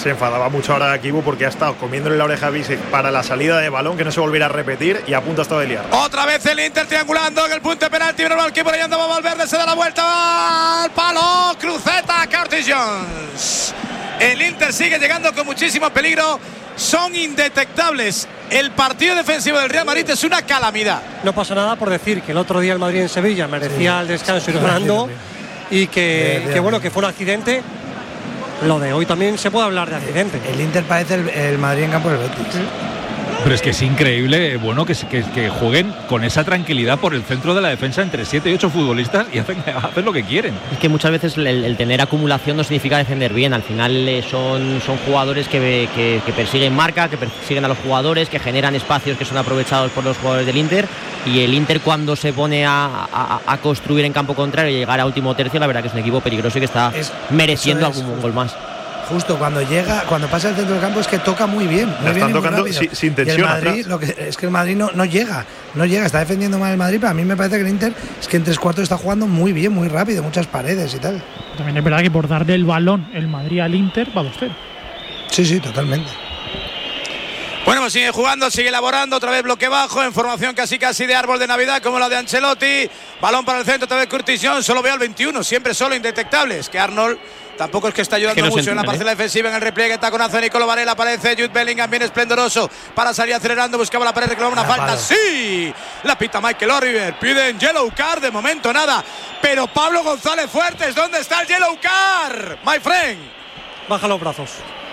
se enfadaba mucho ahora Kibu porque ha estado comiéndole la oreja a Visic para la salida de balón, que no se volviera a repetir, y a punto ha estado de liar. Otra vez el Inter triangulando en el punto de penalti. Normal que por ahí andaba Valverde, se da la vuelta al palo. Cruceta, Curtis Jones. El Inter sigue llegando con muchísimo peligro. Son indetectables. El partido defensivo del Real Madrid es una calamidad. No pasa nada por decir que el otro día el Madrid en Sevilla merecía el descanso ir ganando, y que bueno, que fue un accidente. Lo de hoy también se puede hablar de accidente. El Inter parece el Madrid en campo del Betis. Pero es que es increíble, bueno, que jueguen con esa tranquilidad por el centro de la defensa entre 7 y 8 futbolistas y hacen lo que quieren. Es que muchas veces el tener acumulación no significa defender bien. Al final son jugadores que persiguen marca, que persiguen a los jugadores, que generan espacios que son aprovechados por los jugadores del Inter. Y el Inter, cuando se pone a construir en campo contrario y llegar a último tercio, la verdad que es un equipo peligroso y que está mereciendo algún gol más. Justo cuando pasa el centro del campo es que toca muy bien. Están tocando sin tensión. Y el Madrid, es que el Madrid no llega, está defendiendo mal el Madrid, pero a mí me parece que el Inter es que en 3/4 está jugando muy bien, muy rápido, muchas paredes y tal. También es verdad que por darle el balón el Madrid al Inter va 2-0. Sí, totalmente. Bueno, pues sigue jugando, sigue elaborando, otra vez bloque bajo, en formación casi de árbol de Navidad, como la de Ancelotti. Balón para el centro, otra vez Curtis Jones, solo veo al 21, siempre solo, indetectables. Que Arnold tampoco es que está ayudando mucho en la parcela defensiva, en el repliegue, taconazo de Nicolo Varela, aparece Jude Bellingham, bien esplendoroso, para salir acelerando, buscaba la pared, reclamaba una falta, ¡sí! La pita Michael Oliver, piden yellow card, de momento nada, pero Pablo González Fuertes, ¿dónde está el yellow card? My friend. Baja los brazos.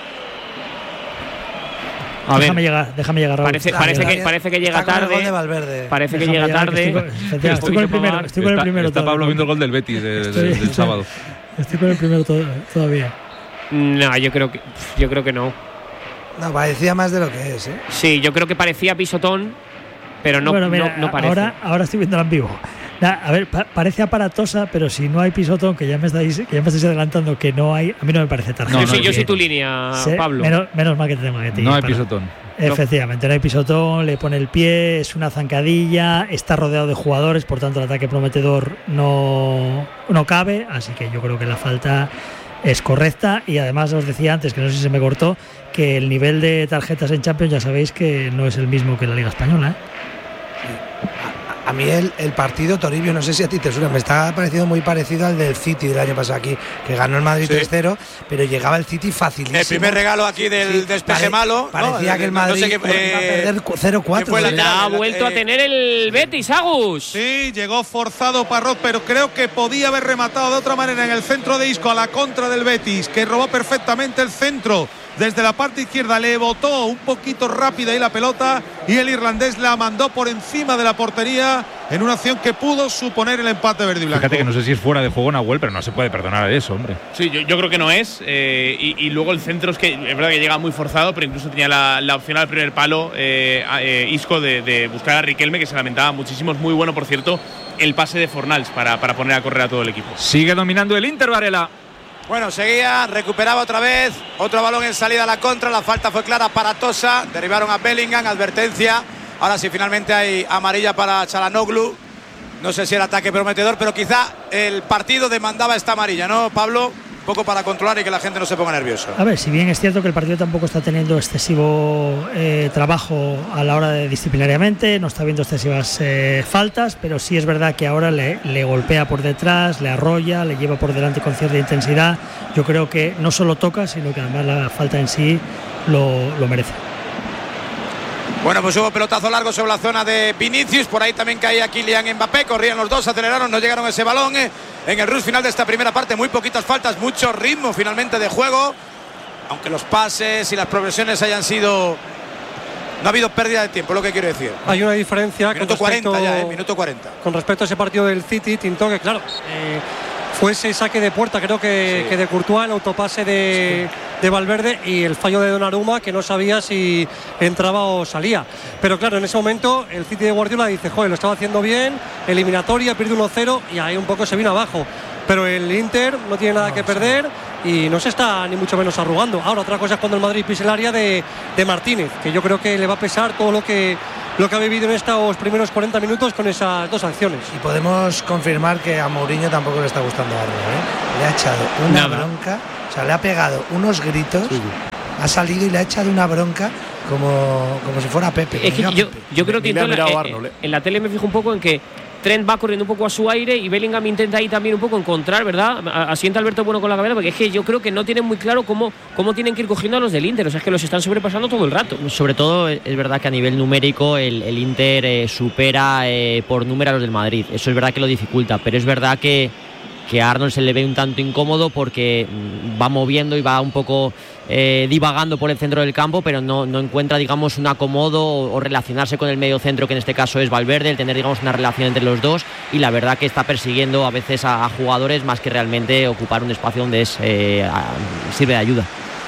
A déjame llegar, Raúl. Parece que llega tarde. Parece que llega tarde. Estoy con el primero. Está Pablo viendo el gol del Betis del sábado. Estoy con el primero todavía. No, yo creo que no. No, parecía más de lo que es, ¿eh? Sí, yo creo que parecía pisotón, pero no parece. Ahora estoy viendo en vivo. A ver, parece aparatosa, pero si no hay pisotón, que ya me estáis adelantando que no hay, a mí no me parece tarjeta. Yo soy tu línea, Pablo. Menos mal que te tengo que ti. No hay pisotón. Efectivamente, no hay pisotón, le pone el pie, es una zancadilla, está rodeado de jugadores, por tanto el ataque prometedor no cabe, así que yo creo que la falta es correcta. Y además os decía antes, que no sé si se me cortó, que el nivel de tarjetas en Champions ya sabéis que no es el mismo que en la Liga Española, ¿eh? A mí el partido, Toribio, no sé si a ti te suena, me está pareciendo muy parecido al del City del año pasado aquí, que ganó el Madrid 3-0, pero llegaba el City facilísimo. El primer regalo aquí del despeje malo. Parecía que el Madrid iba a perder 0-4. La ha vuelto a tener el Betis, Agus. Sí, llegó forzado Parrot, pero creo que podía haber rematado de otra manera en el centro de Isco a la contra del Betis, que robó perfectamente el centro. Desde la parte izquierda le botó un poquito rápida ahí la pelota y el irlandés la mandó por encima de la portería en una acción que pudo suponer el empate verde y blanco. Fíjate que no sé si es fuera de juego Nahuel, pero no se puede perdonar eso, hombre. Sí, yo creo que no es. Y luego el centro es que es verdad que llega muy forzado, pero incluso tenía la opción al primer palo Isco de buscar a Riquelme, que se lamentaba muchísimo. Es muy bueno, por cierto, el pase de Fornals para poner a correr a todo el equipo. Sigue dominando el Inter, Varela. Bueno, seguía, recuperaba otra vez, otro balón en salida a la contra, la falta fue clara, aparatosa, derribaron a Bellingham, advertencia, ahora sí finalmente hay amarilla para Çalhanoğlu, no sé si era ataque prometedor, pero quizá el partido demandaba esta amarilla, ¿no, Pablo? Un poco para controlar y que la gente no se ponga nerviosa. A ver, si bien es cierto que el partido tampoco está teniendo excesivo trabajo a la hora de disciplinariamente, no está viendo excesivas faltas, pero sí es verdad que ahora le golpea por detrás, le arrolla, le lleva por delante con cierta intensidad. Yo creo que no solo toca, sino que además la falta en sí lo merece. Bueno, pues hubo pelotazo largo sobre la zona de Vinicius, por ahí también caía Kylian Mbappé, corrían los dos, aceleraron, no llegaron a ese balón. En el rush final de esta primera parte, muy poquitas faltas, mucho ritmo finalmente de juego, aunque los pases y las progresiones hayan sido... No ha habido pérdida de tiempo, lo que quiero decir. Hay una diferencia minuto 40 ya, minuto 40. Con respecto a ese partido del City, Tintó, que claro, fue ese saque de puerta, creo que de Courtois, el autopase de Valverde y el fallo de Donnarumma, que no sabía si entraba o salía. Pero claro, en ese momento el City de Guardiola dice, joder, lo estaba haciendo bien, eliminatoria, pierde 1-0 y ahí un poco se vino abajo. Pero el Inter no tiene nada que perder y no se está ni mucho menos arrugando. Ahora, otra cosa es cuando el Madrid pise el área de Martínez, que yo creo que le va a pesar todo lo que ha vivido en estos primeros 40 minutos con esas dos acciones. Y podemos confirmar que a Mourinho tampoco le está gustando algo, ¿eh? Le ha echado una bronca, o sea, le ha pegado unos gritos. Sí. ha salido y le ha echado una bronca como si fuera Pepe. Es que yo creo que en la tele me fijo un poco en que Trent va corriendo un poco a su aire y Bellingham intenta ahí también un poco encontrar, ¿verdad? Asienta Alberto Bueno con la cabeza, porque es que yo creo que no tienen muy claro cómo tienen que ir cogiendo a los del Inter. O sea, es que los están sobrepasando todo el rato. Sobre todo es verdad que a nivel numérico el Inter supera por número a los del Madrid. Eso es verdad que lo dificulta, pero es verdad que a Arnold se le ve un tanto incómodo porque va moviendo y va un poco divagando por el centro del campo, pero no encuentra, digamos, un acomodo o relacionarse con el medio centro, que en este caso es Valverde, el tener, digamos, una relación entre los dos, y la verdad que está persiguiendo a veces a jugadores más que realmente ocupar un espacio donde sirve de ayuda.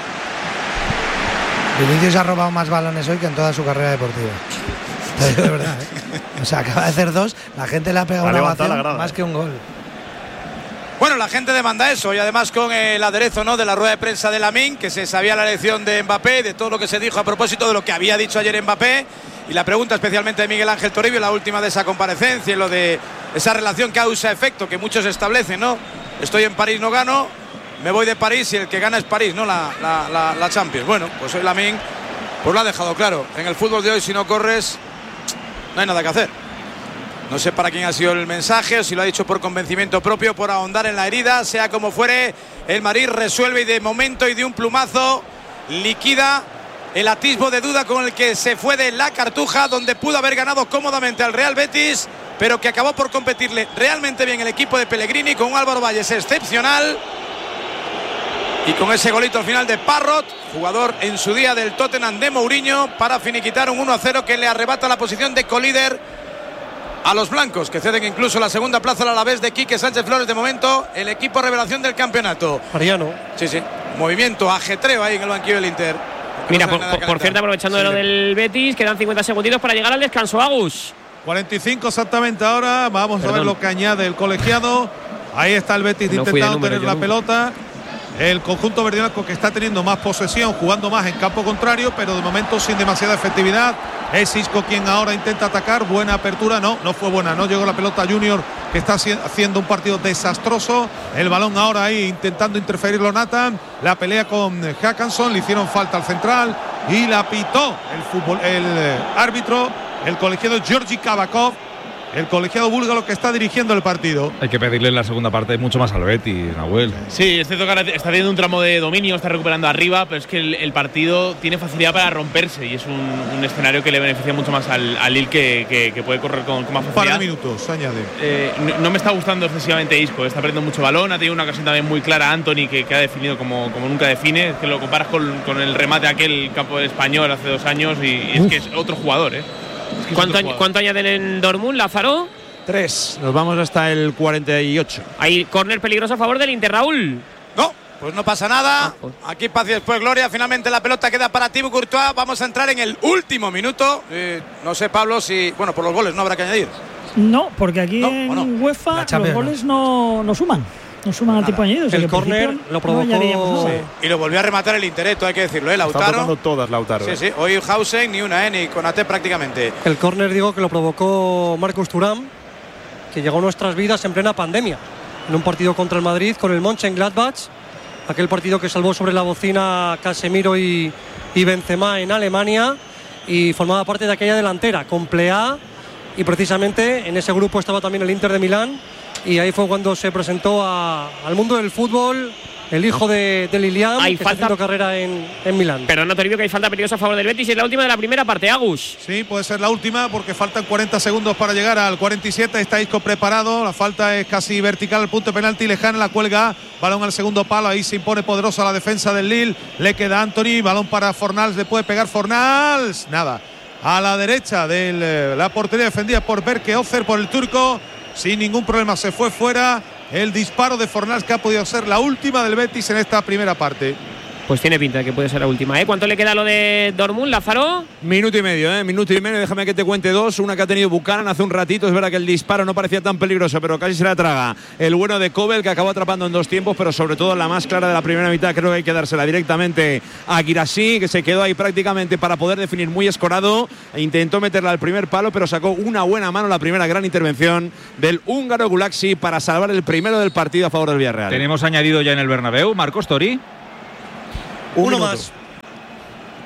Vinicius ha robado más balones hoy que en toda su carrera deportiva. Te digo de verdad, O sea, acaba de hacer 2, la gente le ha pegado una ovación más que un gol. Bueno, la gente demanda eso, y además con el aderezo, ¿no?, de la rueda de prensa de Lamine, que se sabía la elección de Mbappé, de todo lo que se dijo a propósito de lo que había dicho ayer Mbappé, y la pregunta especialmente de Miguel Ángel Toribio, la última de esa comparecencia, y lo de esa relación causa-efecto que muchos establecen, ¿no? Estoy en París, no gano, me voy de París y el que gana es París, ¿no?, la Champions. Bueno, pues hoy Lamine pues lo ha dejado claro. En el fútbol de hoy, si no corres, no hay nada que hacer. No sé para quién ha sido el mensaje, o si lo ha dicho por convencimiento propio, por ahondar en la herida. Sea como fuere, el Madrid resuelve y de momento y de un plumazo liquida el atisbo de duda con el que se fue de la Cartuja, donde pudo haber ganado cómodamente al Real Betis, pero que acabó por competirle realmente bien el equipo de Pellegrini, con un Álvaro Valles excepcional y con ese golito al final de Parrot, jugador en su día del Tottenham de Mourinho, para finiquitar un 1-0 que le arrebata la posición de colíder a los blancos, que ceden incluso la segunda plaza al Alavés de Quique Sánchez Flores. De momento, el equipo revelación del campeonato. Mariano. Sí. Movimiento, ajetreo ahí en el banquillo del Inter. Mira, por cierto, aprovechando de lo del Betis, quedan 50 segunditos para llegar al descanso, Agus. 45 exactamente ahora. Vamos a ver lo que añade el colegiado. Ahí está el Betis intentando tener la pelota. El conjunto verdinazco, que está teniendo más posesión, jugando más en campo contrario, pero de momento sin demasiada efectividad. Es Isco quien ahora intenta atacar. Buena apertura, no fue buena, no llegó la pelota a Junior, que está haciendo un partido desastroso. El balón ahora ahí intentando interferirlo Nathan. La pelea con Hackanson, le hicieron falta al central y la pitó el árbitro, el colegiado Georgi Kavakov, el colegiado búlgaro que está dirigiendo el partido. Hay que pedirle en la segunda parte mucho más al Betis, Nahuel. Sí, es cierto que ahora está teniendo un tramo de dominio, está recuperando arriba, pero es que el partido tiene facilidad para romperse y es un escenario que le beneficia mucho más al Lille, que puede correr con más facilidad. Un par de minutos, añade. No me está gustando excesivamente Isco, está perdiendo mucho balón, ha tenido una ocasión también muy clara Anthony, que ha definido como nunca define. Es que lo comparas con el remate aquel campo del Español hace 2 años y es que es otro jugador, ¿Cuánto añaden en Dortmund, Lázaro? 3. Nos vamos hasta el 48. Hay córner peligroso a favor del Inter, Raúl. No, pues no pasa nada. Aquí paz y después gloria. Finalmente la pelota queda para Thibaut Courtois. Vamos a entrar en el último minuto. No sé, Pablo, si… Bueno, por los goles no habrá que añadir. No, porque aquí en UEFA los goles no suman. No suman al tiempo añadido. El córner lo provocó. Y lo volvió a rematar el Intereto, hay que decirlo, Lautaro. Está tocando todas, Lautaro. Sí. Hoy Hausen ni una, ni Konaté prácticamente. El córner, digo, que lo provocó Marcus Thuram, que llegó a nuestras vidas en plena pandemia. En un partido contra el Madrid con el Mönchengladbach. Aquel partido que salvó sobre la bocina Casemiro y Benzema en Alemania. Y formaba parte de aquella delantera con Plea. Y precisamente en ese grupo estaba también el Inter de Milán. Y ahí fue cuando se presentó al mundo del fútbol el hijo de Lilian, que está haciendo carrera en Milán. Perdona, Toribio, que hay falta peligrosa a favor del Betis. Es la última de la primera parte, Agus. Sí, puede ser la última porque faltan 40 segundos para llegar al 47. Está Isco preparado. La falta es casi vertical al punto de penalti. Lejana, la cuelga. Balón al segundo palo. Ahí se impone poderosa la defensa del Lille. Le queda Anthony. Balón para Fornals. Le puede pegar Fornals. Nada. A la derecha de la portería defendida por Berke Özer, por el turco. Sin ningún problema se fue fuera. El disparo de Fornals, que ha podido ser la última del Betis en esta primera parte. Pues tiene pinta de que puede ser la última, ¿Cuánto le queda a lo de Dortmund, Lázaro? Minuto y medio, Minuto y medio. Déjame que te cuente 2. Una que ha tenido Buchanan hace un ratito. Es verdad que el disparo no parecía tan peligroso, pero casi se la traga el bueno de Kobel, que acabó atrapando en 2 tiempos, pero sobre todo la más clara de la primera mitad. Creo que hay que dársela directamente a Guirassy, que se quedó ahí prácticamente para poder definir, muy escorado. Intentó meterla al primer palo, pero sacó una buena mano. La primera gran intervención del húngaro Gulaxi para salvar el primero del partido a favor del Villarreal. Tenemos añadido ya en el Bernabéu, Marcos Tori. Uno más.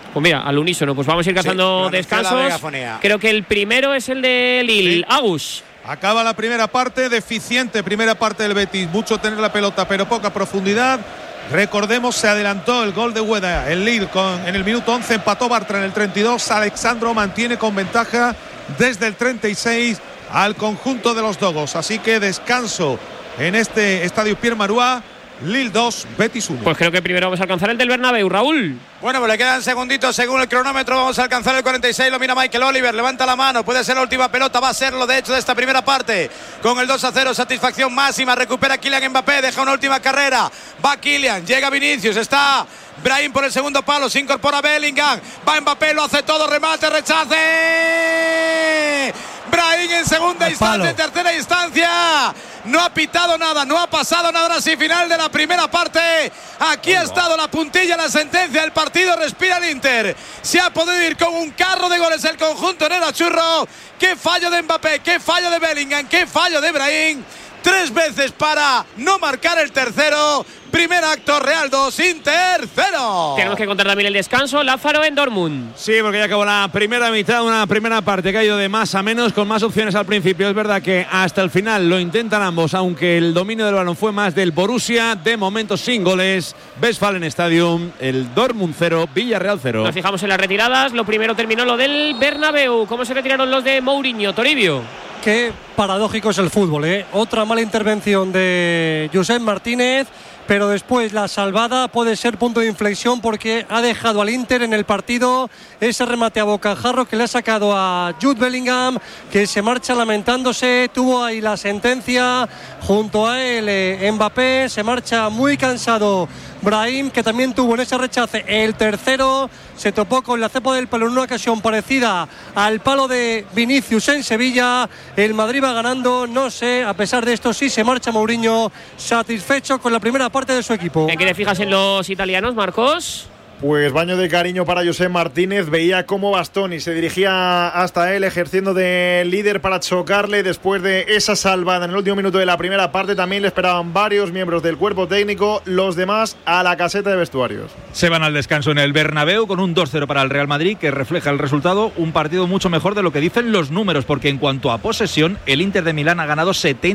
Pues mira, al unísono, pues vamos a ir cazando descansos. Creo que el primero es el de Lille. Sí. Agus. Acaba la primera parte, deficiente primera parte del Betis. Mucho tener la pelota, pero poca profundidad. Recordemos, se adelantó el gol de Ueda. El Lille en el minuto 11 empató Bartra en el 32. Alexandro mantiene con ventaja desde el 36 al conjunto de los Dogos. Así que descanso en este estadio Pierre Marois. Lille 2, Betis 1. Pues creo que primero vamos a alcanzar el del Bernabéu, Raúl. Bueno, pues le quedan segunditos según el cronómetro. Vamos a alcanzar el 46. Lo mira Michael Oliver. Levanta la mano. Puede ser la última pelota. Va a serlo, de hecho, de esta primera parte. Con el 2-0. Satisfacción máxima. Recupera Kylian Mbappé. Deja una última carrera. Va Kylian. Llega Vinicius. Está Brahim por el segundo palo. Se incorpora Bellingham. Va Mbappé. Lo hace todo. Remate. Rechace. Brahim en segunda instancia. En tercera instancia. No ha pitado nada, no ha pasado nada. Así final de la primera parte. Aquí ha estado la puntilla, la sentencia del partido. Respira el Inter. Se ha podido ir con un carro de goles el conjunto en el Achurro. Qué fallo de Mbappé, qué fallo de Bellingham, qué fallo de Brahim. 3 veces para no marcar el tercero. Primer acto, Real 2, Inter 0. Tenemos que contar también el descanso, Lázaro en Dortmund. Sí, porque ya acabó la primera mitad, una primera parte que ha ido de más a menos, con más opciones al principio. Es verdad que hasta el final lo intentan ambos, aunque el dominio del balón fue más del Borussia. De momento sin goles. Westfalen Stadium, el Dortmund 0, Villarreal 0. Nos fijamos en las retiradas. Lo primero terminó lo del Bernabéu. ¿Cómo se retiraron los de Mourinho, Toribio? Qué paradójico es el fútbol, ¿eh? Otra mala intervención de Josep Martínez, pero después la salvada puede ser punto de inflexión porque ha dejado al Inter en el partido ese remate a bocajarro que le ha sacado a Jude Bellingham, que se marcha lamentándose. Tuvo ahí la sentencia junto a él Mbappé. Se marcha muy cansado Brahim, que también tuvo en ese rechace el tercero. Se topó con la cepa del palo en una ocasión parecida al palo de Vinicius en Sevilla. El Madrid va ganando, no sé, a pesar de esto sí se marcha Mourinho satisfecho con la primera parte de su equipo. ¿En qué te fijas en los italianos, Marcos? Pues baño de cariño para Josep Martínez. Veía cómo Bastoni se dirigía hasta él, ejerciendo de líder para chocarle después de esa salvada en el último minuto de la primera parte. También le esperaban varios miembros del cuerpo técnico, los demás a la caseta de vestuarios. Se van al descanso en el Bernabéu con un 2-0 para el Real Madrid, que refleja el resultado. Un partido mucho mejor de lo que dicen los números, porque en cuanto a posesión, el Inter de Milán ha ganado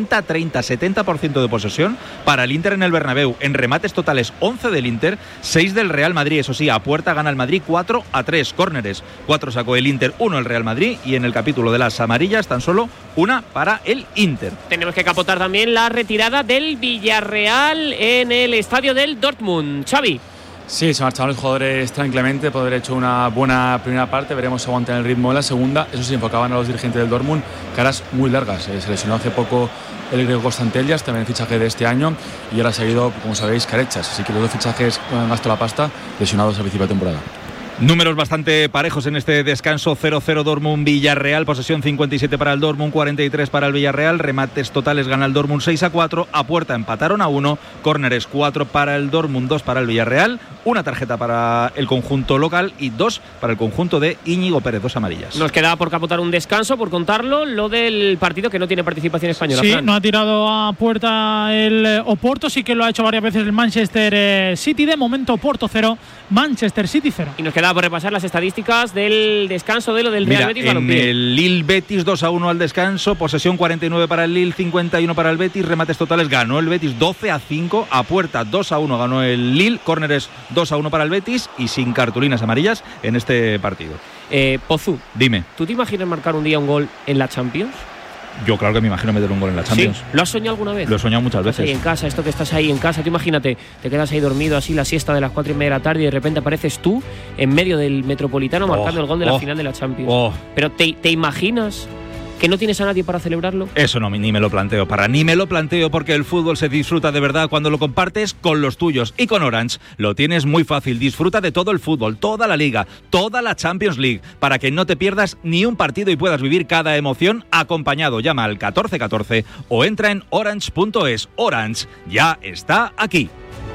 70% de posesión para el Inter en el Bernabéu. En remates totales, 11 del Inter, 6 del Real Madrid. Eso sí, a puerta gana el Madrid 4-3. Córneres, 4 sacó el Inter, 1 el Real Madrid, y en el capítulo de las amarillas tan solo 1 para el Inter. Tenemos que capotar también la retirada del Villarreal en el estadio del Dortmund. Xavi. Sí, se marcharon los jugadores tranquilamente por haber hecho una buena primera parte. Veremos si aguantan el ritmo en la segunda. Eso sí, enfocaban a los dirigentes del Dortmund caras muy largas. Se lesionó hace poco el griego Constantellas, también el fichaje de este año, y ahora ha seguido, como sabéis, Carechas. Así que los 2 fichajes han gastado la pasta, lesionados a principio de temporada. Números bastante parejos en este descanso. 0-0 Dortmund-Villarreal, posesión 57 para el Dortmund, 43 para el Villarreal, remates totales gana el Dortmund 6-4, a puerta empataron a 1, córneres 4 para el Dortmund, 2 para el Villarreal, una tarjeta para el conjunto local y 2 para el conjunto de Íñigo Pérez, 2 amarillas. Nos queda por capotar un descanso, por contarlo, lo del partido que no tiene participación española. Sí, Fran. No ha tirado a puerta el Oporto, sí que lo ha hecho varias veces el Manchester City. De momento Oporto 0, Manchester City 0. Y nos queda por repasar las estadísticas del descanso de lo del Real Betis Balompié. En el Lille Betis 2-1 al descanso, posesión 49 para el Lille, 51 para el Betis, remates totales ganó el Betis 12-5, a puerta 2-1 ganó el Lille, córneres 2-1 para el Betis y sin cartulinas amarillas en este partido. Pozú, dime, ¿tú te imaginas marcar un día un gol en la Champions? Yo claro que me imagino meter un gol en la Champions. ¿Sí? ¿Lo has soñado alguna vez? Lo he soñado muchas veces. Ahí en casa, esto que estás ahí en casa, tú imagínate, te quedas ahí dormido así la siesta de las 4:30 de la tarde y de repente apareces tú en medio del Metropolitano marcando el gol de la final de la Champions. Pero ¿te imaginas que no tienes a nadie para celebrarlo? Eso no, ni me lo planteo, ni me lo planteo, porque el fútbol se disfruta de verdad cuando lo compartes con los tuyos. Y con Orange lo tienes muy fácil. Disfruta de todo el fútbol, toda la Liga, toda la Champions League, para que no te pierdas ni un partido y puedas vivir cada emoción acompañado. Llama al 1414 o entra en orange.es. Orange ya está aquí.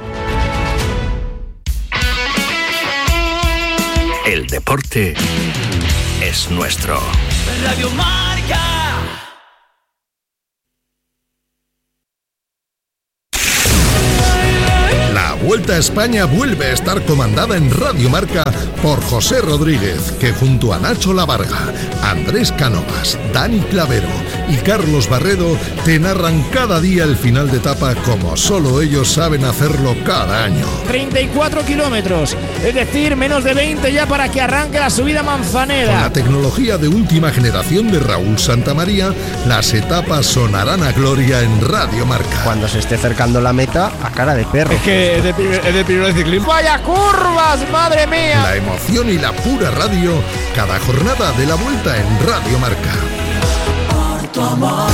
El deporte es nuestro. Radio Marca. La Vuelta a España vuelve a estar comandada en Radio Marca por José Rodríguez, que junto a Nacho Lavarga, Andrés Cánovas, Dani Clavero y Carlos Barredo te narran cada día el final de etapa como solo ellos saben hacerlo cada año. 34 kilómetros, es decir, menos de 20 ya para que arranque la subida Manzaneda. Con la tecnología de última generación de Raúl Santamaría, las etapas sonarán a gloria en Radio Marca. Cuando se esté acercando la meta, a cara de perro. Es que es de primero de ciclismo. ¡Vaya curvas, madre mía! La emoción y la pura radio, cada jornada de la Vuelta en Radio Marca. Por tu amor.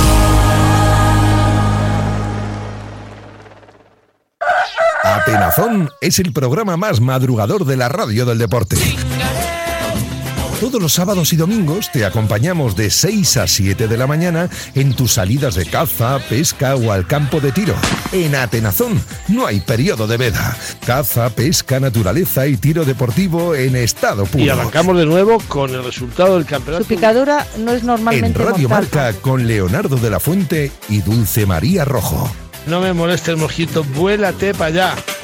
Atenazón es el programa más madrugador de la radio del deporte. Todos los sábados y domingos te acompañamos de 6 a 7 de la mañana en tus salidas de caza, pesca o al campo de tiro. En Atenazón no hay periodo de veda. Caza, pesca, naturaleza y tiro deportivo en estado puro. Y arrancamos de nuevo con el resultado del campeonato. Su picadura no es normalmente en Radio mortal. Marca con Leonardo de la Fuente y Dulce María Rojo. No me moleste el mosquito, vuélate para allá.